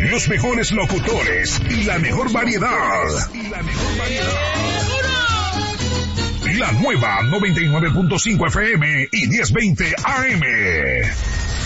los mejores locutores y la mejor variedad. La nueva 99.5 FM y 1020 AM.